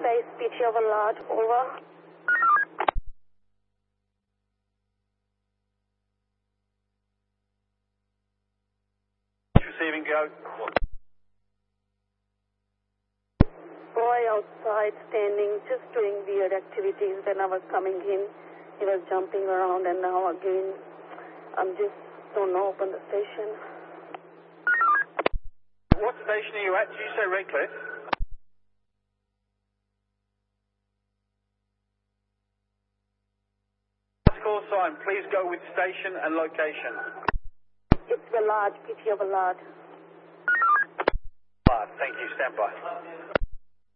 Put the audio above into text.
Base Picture of a Lot, over. Receiving, go. Boy outside standing, just doing weird activities. When I was coming in, he was jumping around, and now again, I'm just don't know, open the station. What station are you at? Did you say Redcliffe? Call sign, please go with station and location. It's Villard, Picture of a Lot. Thank you, stand by.